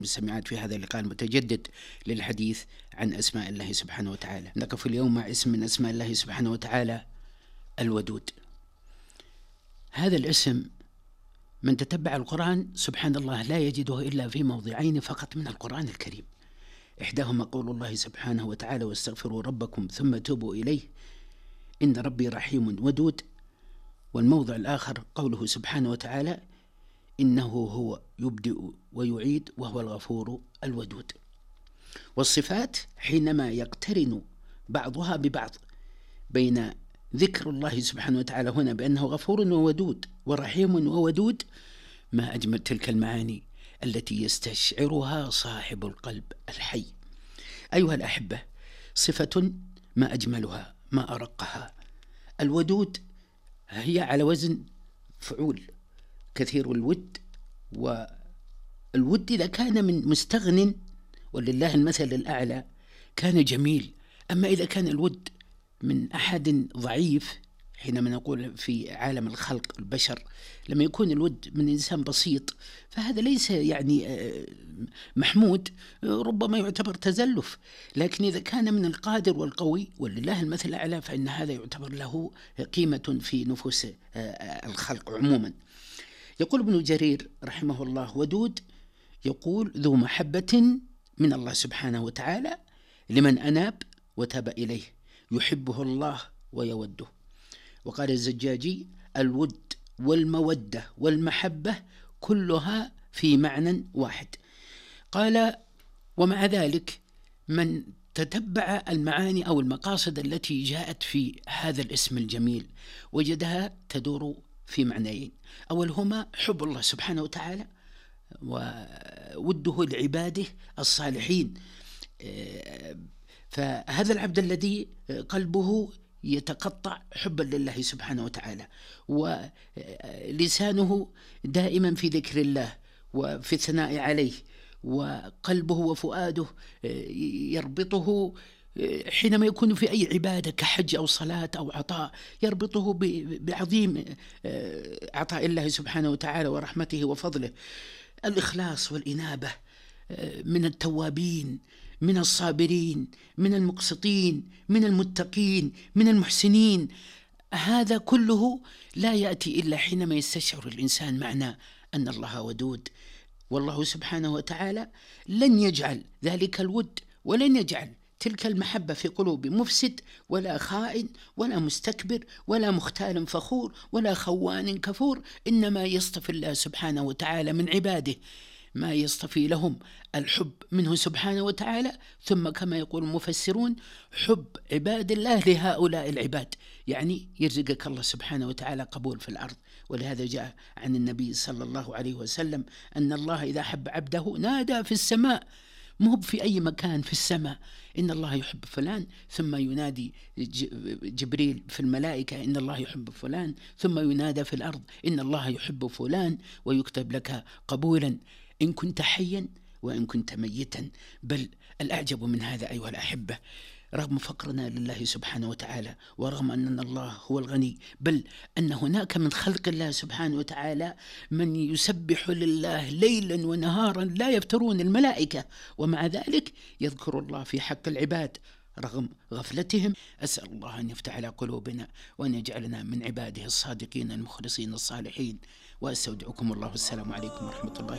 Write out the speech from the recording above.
المستمعات في هذا اللقاء المتجدد للحديث عن أسماء الله سبحانه وتعالى. نقف اليوم مع اسم من أسماء الله سبحانه وتعالى، الودود. هذا الاسم من تتبع القرآن سبحان الله لا يجده إلا في موضعين فقط من القرآن الكريم، إحداهما قول الله سبحانه وتعالى: واستغفروا ربكم ثم توبوا إليه إن ربي رحيم ودود. والموضع الآخر قوله سبحانه وتعالى: إنه هو يبدئ ويعيد وهو الغفور الودود. والصفات حينما يقترن بعضها ببعض بين ذكر الله سبحانه وتعالى هنا بأنه غفور وودود ورحيم وودود، ما أجمل تلك المعاني التي يستشعرها صاحب القلب الحي. أيها الأحبة، صفة ما أجملها ما أرقها. الودود هي على وزن فعول، كثير الود، والود إذا كان من مستغن ولله المثل الأعلى كان جميل. أما إذا كان الود من أحد ضعيف، حينما نقول في عالم الخلق البشر لما يكون الود من إنسان بسيط فهذا ليس يعني محمود، ربما يعتبر تزلف. لكن إذا كان من القادر والقوي ولله المثل الأعلى فإن هذا يعتبر له قيمة في نفوس الخلق عموما. يقول ابن جرير رحمه الله: ودود يقول ذو محبة من الله سبحانه وتعالى لمن أناب وتاب إليه، يحبه الله ويوده. وقال الزجاجي: الود والمودة والمحبة كلها في معنى واحد. قال: ومع ذلك من تتبع المعاني أو المقاصد التي جاءت في هذا الاسم الجميل وجدها تدور في معنيين: أولهما حب الله سبحانه وتعالى ووده لعباده الصالحين. فهذا العبد الذي قلبه يتقطع حبا لله سبحانه وتعالى ولسانه دائما في ذكر الله وفي الثناء عليه، وقلبه وفؤاده يربطه حينما يكون في أي عبادة كحج أو صلاة أو عطاء، يربطه بعظيم عطاء الله سبحانه وتعالى ورحمته وفضله. الإخلاص والإنابة، من التوابين، من الصابرين، من المقسطين، من المتقين، من المحسنين. هذا كله لا يأتي إلا حينما يستشعر الإنسان معنى أن الله ودود. والله سبحانه وتعالى لن يجعل ذلك الود ولن يجعل تلك المحبة في قلوب مفسد ولا خائن ولا مستكبر ولا مختال فخور ولا خوان كفور. إنما يصطفي الله سبحانه وتعالى من عباده ما يصطفي لهم الحب منه سبحانه وتعالى، ثم كما يقول المفسرون: حب عباد الله لهؤلاء العباد، يعني يرزقك الله سبحانه وتعالى قبول في الأرض. ولهذا جاء عن النبي صلى الله عليه وسلم أن الله إذا حب عبده نادى في السماء، مو في أي مكان في السماء، إن الله يحب فلان، ثم ينادي جبريل في الملائكة إن الله يحب فلان، ثم ينادى في الأرض إن الله يحب فلان، ويكتب لك قبولا إن كنت حيا وإن كنت ميتا. بل الأعجب من هذا أيها الأحبة، رغم فقرنا لله سبحانه وتعالى ورغم أن الله هو الغني، بل أن هناك من خلق الله سبحانه وتعالى من يسبح لله ليلا ونهارا لا يفترون الملائكة، ومع ذلك يذكر الله في حق العباد رغم غفلتهم. أسأل الله أن يفتح على قلوبنا وأن يجعلنا من عباده الصادقين المخلصين الصالحين. وأستودعكم الله، والسلام عليكم ورحمة الله.